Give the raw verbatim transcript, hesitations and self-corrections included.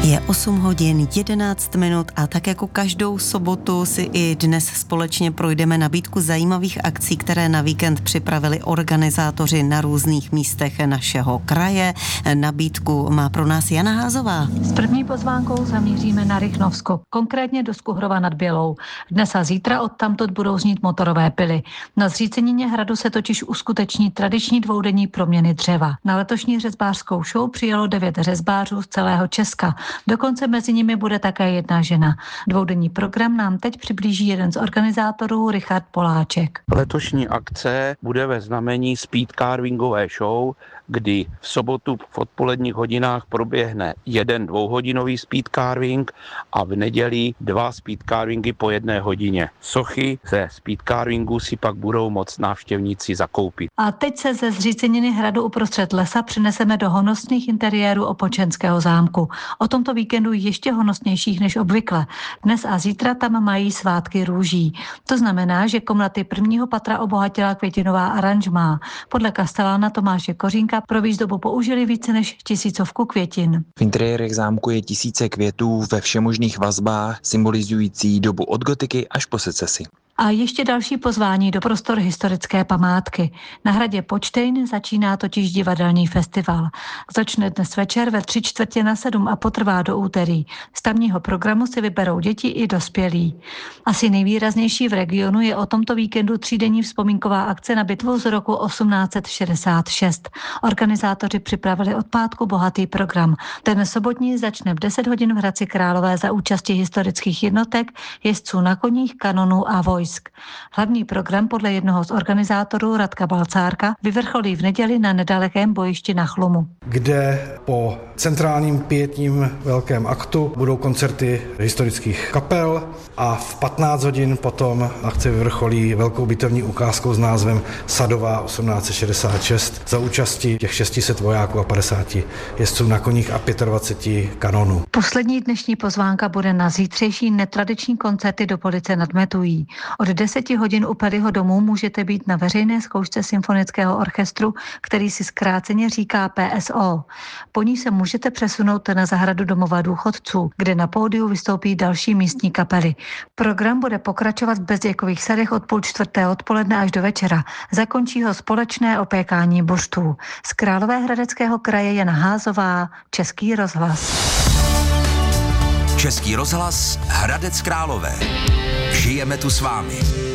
Je osm hodin jedenáct minut a tak jako každou sobotu si i dnes společně projdeme nabídku zajímavých akcí, které na víkend připravili organizátoři na různých místech našeho kraje. Nabídku má pro nás Jana Házová. S první pozvánkou zamíříme na Rychnovsko, konkrétně do Skuhrova nad Bělou. Dnes a zítra odtamtud budou znít motorové pily. Na zřícenině hradu se totiž uskuteční tradiční dvoudenní proměny dřeva. Na letošní řezbářskou show přijelo devět řezbářů z celého Česka. Dokonce mezi nimi bude také jedna žena. Dvoudenní program nám teď přiblíží jeden z organizátorů, Richard Poláček. Letošní akce bude ve znamení speed carvingové show, kdy v sobotu v odpoledních hodinách proběhne jeden dvouhodinový speed carving a v neděli dva speed carvingy po jedné hodině. Sochy ze speed carvingu si pak budou moct návštěvníci zakoupit. A teď se ze zříceniny hradu uprostřed lesa přineseme do honosných interiérů Opočenského zámku. O tomto víkendu ještě honosnějších než obvykle. Dnes a zítra tam mají svátky růží. To znamená, že komnaty prvního patra obohatila květinová aranžmá. Podle kastelána Tomáše Kořínka pro výzdobu použili více než tisícovku květin. V interiérech zámku je tisíce květů ve všemožných vazbách, symbolizující dobu od gotiky až po secesi. A ještě další pozvání do prostor historické památky. Na hradě Počtejn začíná totiž divadelní festival. Začne dnes večer ve tři čtvrtě na sedm a potrvá do úterý. Z tamního programu si vyberou děti i dospělí. Asi nejvýraznější v regionu je o tomto víkendu třídenní vzpomínková akce na bitvu z roku osmnáct set šedesát šest. Organizátoři připravili od pátku bohatý program. Ten sobotní začne v deset hodin v Hradci Králové za účasti historických jednotek, jezdců na koních, kanonů a vojsk. Hlavní program podle jednoho z organizátorů Radka Balcárka vyvrcholí v neděli na nedalekém bojišti na Chlumu, kde po centrálním pietním velkém aktu budou koncerty historických kapel a v patnáct hodin potom akce vyvrcholí velkou bitevní ukázkou s názvem Sadová osmnáct set šedesát šest za účasti těch šest set vojáků a padesát jezdců na koních a dvacet pět kanonů. Poslední dnešní pozvánka bude na zítřejší netradiční koncerty do Police nad Metují. Od deseti hodin u Peliho domu můžete být na veřejné zkoušce symfonického orchestru, který si zkráceně říká P S O. Po ní se můžete přesunout na zahradu domova důchodců, kde na pódiu vystoupí další místní kapely. Program bude pokračovat v Bezděkových sadech od půl čtvrté odpoledne až do večera. Zakončí ho společné opékání buštů. Z Královéhradeckého kraje Jana Házová, Český rozhlas. Český rozhlas Hradec Králové. Žijeme tu s vámi.